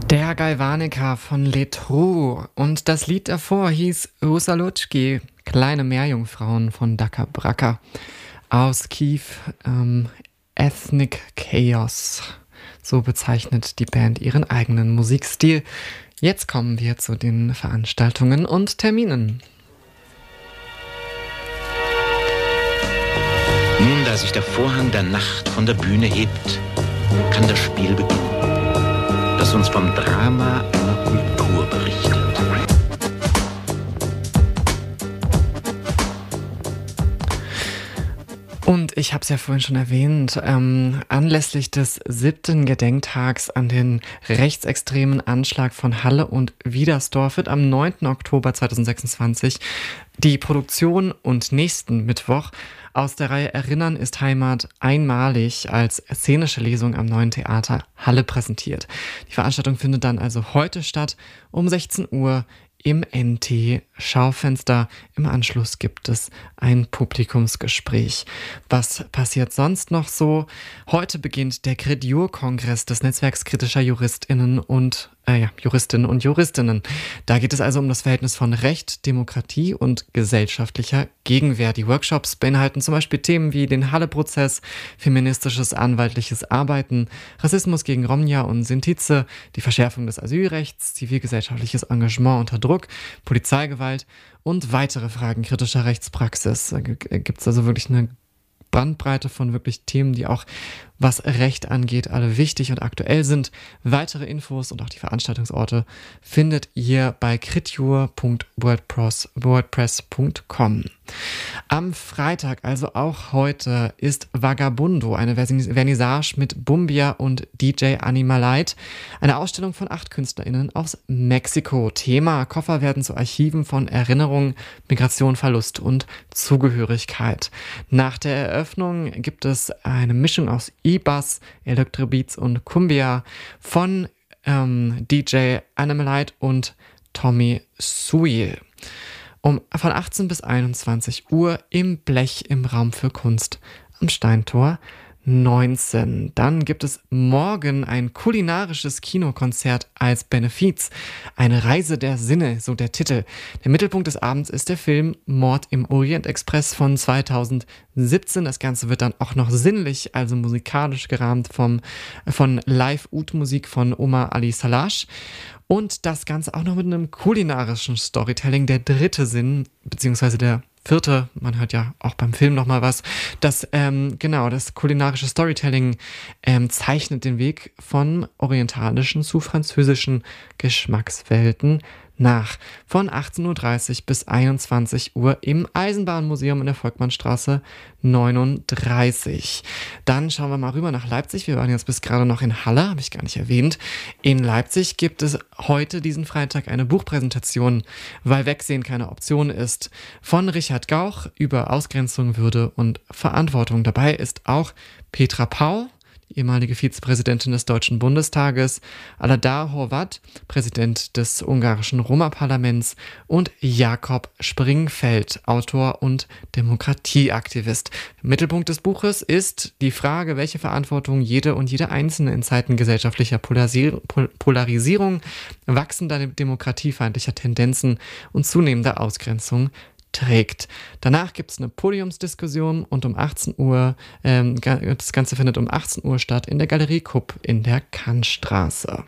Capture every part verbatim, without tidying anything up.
Der Galvanica von Letru und das Lied davor hieß Rusalutschki, Kleine Meerjungfrauen von Daka Braka aus Kiew, ähm, Ethnic Chaos. So bezeichnet die Band ihren eigenen Musikstil. Jetzt kommen wir zu den Veranstaltungen und Terminen. Nun, da sich der Vorhang der Nacht von der Bühne hebt, kann das Spiel beginnen, das uns vom Drama einer Kultur berichtet. Und ich habe es ja vorhin schon erwähnt, ähm, anlässlich des siebten Gedenktags an den rechtsextremen Anschlag von Halle und Wiedersdorf wird am neunten Oktober zweitausendsechsundzwanzig die Produktion und nächsten Mittwoch aus der Reihe Erinnern ist Heimat einmalig als szenische Lesung am Neuen Theater Halle präsentiert. Die Veranstaltung findet dann also heute statt um sechzehn Uhr im N T-Schaufenster. Im Anschluss gibt es ein Publikumsgespräch. Was passiert sonst noch so? Heute beginnt der Crit-Jur-Kongress des Netzwerks kritischer JuristInnen und äh, ja, Juristinnen und Juristinnen. Da geht es also um das Verhältnis von Recht, Demokratie und gesellschaftlicher Gegenwehr. Die Workshops beinhalten zum Beispiel Themen wie den Halle-Prozess, feministisches anwaltliches Arbeiten, Rassismus gegen Romja und Sintize, die Verschärfung des Asylrechts, zivilgesellschaftliches Engagement unter Druck, Polizeigewalt und weitere Fragen kritischer Rechtspraxis. Da gibt es also wirklich eine Bandbreite von wirklich Themen, die auch, was Recht angeht, alle wichtig und aktuell sind. Weitere Infos und auch die Veranstaltungsorte findet ihr bei critjur punkt wordpress punkt com. Am Freitag, also auch heute, ist Vagabundo, eine Vernissage mit Bumbia und D J Animalite. Eine Ausstellung von acht KünstlerInnen aus Mexiko. Thema: Koffer werden zu Archiven von Erinnerung, Migration, Verlust und Zugehörigkeit. Nach der Eröffnung gibt es eine Mischung aus E-Bass, Electrobeats und Cumbia von ähm, D J Animalite und Tommy Suil. Um, von achtzehn bis einundzwanzig Uhr im Blech im Raum für Kunst am Steintor neunzehn. Dann gibt es morgen ein kulinarisches Kinokonzert als Benefiz. Eine Reise der Sinne, so der Titel. Der Mittelpunkt des Abends ist der Film Mord im Orient Express von zweitausendsiebzehn. Das Ganze wird dann auch noch sinnlich, also musikalisch gerahmt vom, von Live-Ud-Musik von Omar Ali Salash. Und das Ganze auch noch mit einem kulinarischen Storytelling. Der dritte Sinn, beziehungsweise der vierte, man hört ja auch beim Film nochmal was, das, ähm, genau, das kulinarische Storytelling ähm, zeichnet den Weg von orientalischen zu französischen Geschmackswelten nach. Von achtzehn Uhr dreißig bis einundzwanzig Uhr im Eisenbahnmuseum in der Volkmannstraße neununddreißig. Dann schauen wir mal rüber nach Leipzig. Wir waren jetzt bis gerade noch in Halle, habe ich gar nicht erwähnt. In Leipzig gibt es heute, diesen Freitag, eine Buchpräsentation, weil Wegsehen keine Option ist, von Richard Gauch über Ausgrenzung, Würde und Verantwortung. Dabei ist auch Petra Pau, die ehemalige Vizepräsidentin des Deutschen Bundestages, Aladar Horvat, Präsident des ungarischen Roma-Parlaments und Jakob Springfeld, Autor und Demokratieaktivist. Mittelpunkt des Buches ist die Frage, welche Verantwortung jede und jede Einzelne in Zeiten gesellschaftlicher Polarisier- Polarisierung, wachsender demokratiefeindlicher Tendenzen und zunehmender Ausgrenzung trägt. Danach gibt es eine Podiumsdiskussion und um achtzehn Uhr, ähm, das Ganze findet um achtzehn Uhr statt in der Galerie Kupp in der Kantstraße.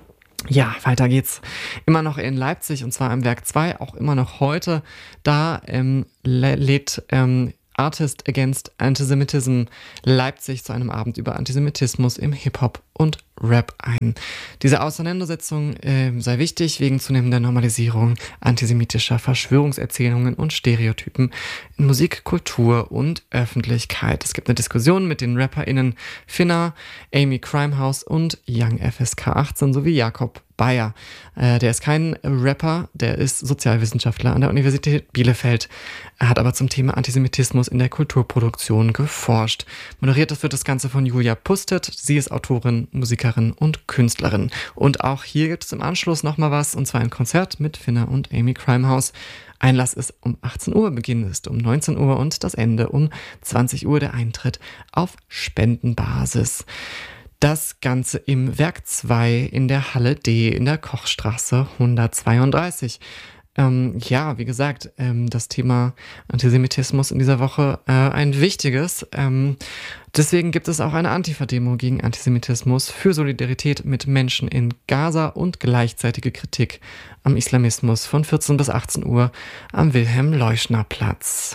Ja, weiter geht's immer noch in Leipzig und zwar im Werk zwei, auch immer noch heute. Da ähm, lädt ähm, Artist Against Antisemitism Leipzig zu einem Abend über Antisemitismus im Hip-Hop und Rap ein. Diese Auseinandersetzung äh, sei wichtig wegen zunehmender Normalisierung antisemitischer Verschwörungserzählungen und Stereotypen in Musik, Kultur und Öffentlichkeit. Es gibt eine Diskussion mit den RapperInnen Finna, Amy Crimehouse und Young F S K achtzehn sowie Jakob Bayer. Äh, der ist kein Rapper, der ist Sozialwissenschaftler an der Universität Bielefeld. Er hat aber zum Thema Antisemitismus in der Kulturproduktion geforscht. Moderiert wird das Ganze von Julia Pustet. Sie ist Autorin, Musikerin und Künstlerin. Und auch hier gibt es im Anschluss nochmal was, und zwar ein Konzert mit Finna und Amy Crimehouse. Einlass ist um achtzehn Uhr, Beginn ist um neunzehn Uhr und das Ende um zwanzig Uhr. Der Eintritt auf Spendenbasis. Das Ganze im Werk zwei in der Halle D in der Kochstraße hundertzweiunddreißig. Ähm, ja, wie gesagt, ähm, das Thema Antisemitismus in dieser Woche äh, ein wichtiges. Ähm, deswegen gibt es auch eine Antifa-Demo gegen Antisemitismus für Solidarität mit Menschen in Gaza und gleichzeitige Kritik am Islamismus von vierzehn bis achtzehn Uhr am Wilhelm-Leuschner-Platz.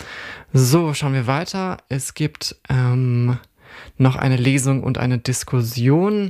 So, schauen wir weiter. Es gibt ähm, noch eine Lesung und eine Diskussion.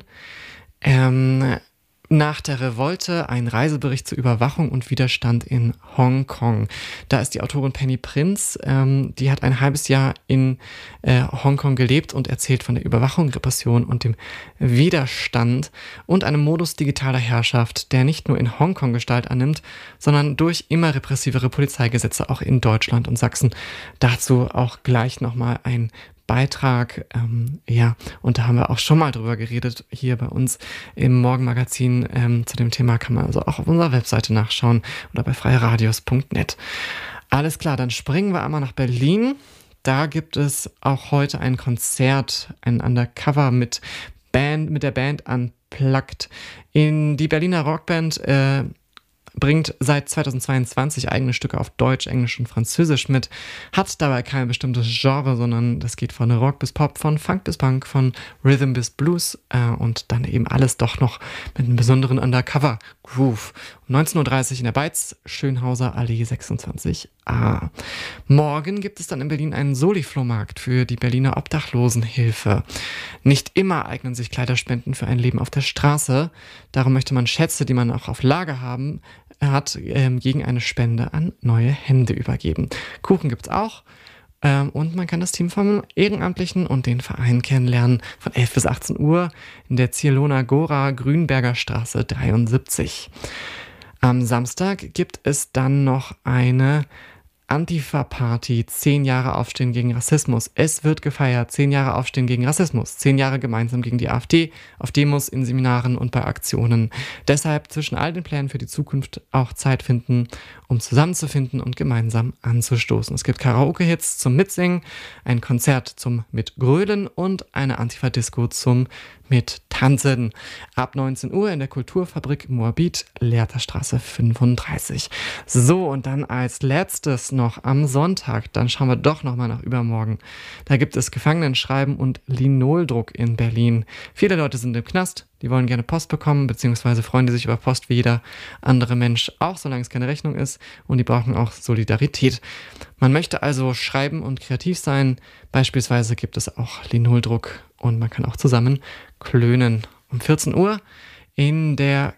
Ähm, Nach der Revolte ein Reisebericht zur Überwachung und Widerstand in Hongkong. Da ist die Autorin Penny Prinz, ähm, die hat ein halbes Jahr in äh, Hongkong gelebt und erzählt von der Überwachung, Repression und dem Widerstand und einem Modus digitaler Herrschaft, der nicht nur in Hongkong Gestalt annimmt, sondern durch immer repressivere Polizeigesetze auch in Deutschland und Sachsen. Dazu auch gleich nochmal ein Beitrag, ähm, ja, und da haben wir auch schon mal drüber geredet, hier bei uns im Morgenmagazin. Ähm, zu dem Thema kann man also auch auf unserer Webseite nachschauen oder bei freiradios punkt net. Alles klar, dann springen wir einmal nach Berlin. Da gibt es auch heute ein Konzert, ein Undercover mit Band, mit der Band Unplugged. In die Berliner Rockband äh, bringt seit zweitausendzweiundzwanzig eigene Stücke auf Deutsch, Englisch und Französisch mit, hat dabei kein bestimmtes Genre, sondern das geht von Rock bis Pop, von Funk bis Punk, von Rhythm bis Blues äh, und dann eben alles doch noch mit einem besonderen Undercover-Groove. Um neunzehn Uhr dreißig in der Beitz, Schönhauser Allee sechsundzwanzig a. Morgen gibt es dann in Berlin einen Soli-Flohmarkt für die Berliner Obdachlosenhilfe. Nicht immer eignen sich Kleiderspenden für ein Leben auf der Straße. Darum möchte man Schätze, die man auch auf Lager haben, hat, ähm, gegen eine Spende an neue Hände übergeben. Kuchen gibt's auch. Ähm, und man kann das Team vom Ehrenamtlichen und den Verein kennenlernen von elf bis achtzehn Uhr in der Zirloner Gora, Grünberger Straße dreiundsiebzig. Am Samstag gibt es dann noch eine Antifa-Party, zehn Jahre Aufstehen gegen Rassismus. Es wird gefeiert, zehn Jahre Aufstehen gegen Rassismus, zehn Jahre gemeinsam gegen die AfD, auf Demos, in Seminaren und bei Aktionen. Deshalb zwischen all den Plänen für die Zukunft auch Zeit finden, um zusammenzufinden und gemeinsam anzustoßen. Es gibt Karaoke-Hits zum Mitsingen, ein Konzert zum Mitgrölen und eine Antifa-Disco zum Mittanzen. Ab neunzehn Uhr in der Kulturfabrik Moabit, Lehrterstraße fünfunddreißig. So, und dann als letztes noch am Sonntag, dann schauen wir doch nochmal nach übermorgen. Da gibt es Gefangenenschreiben und Linoldruck in Berlin. Viele Leute sind im Knast, die wollen gerne Post bekommen, beziehungsweise freuen die sich über Post wie jeder andere Mensch auch, solange es keine Rechnung ist, und die brauchen auch Solidarität. Man möchte also schreiben und kreativ sein. Beispielsweise gibt es auch Linoldruck und man kann auch zusammen klönen. Um vierzehn Uhr in der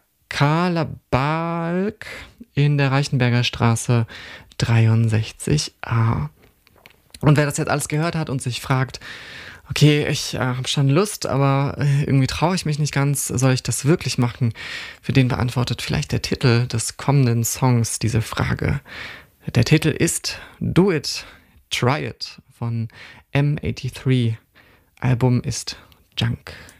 Karla-Balk in der Reichenberger Straße dreiundsechzig a. Und wer das jetzt alles gehört hat und sich fragt, okay, ich äh, habe schon Lust, aber äh, irgendwie traue ich mich nicht ganz, soll ich das wirklich machen? Für den beantwortet vielleicht der Titel des kommenden Songs diese Frage. Der Titel ist Do It, Try It von M dreiundachtzig. Album ist Junk.